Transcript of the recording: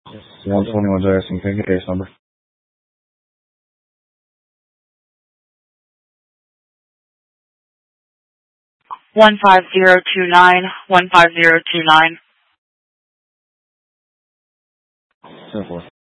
121 Jackson. Can I get case number? 15029. 15029. 10-4.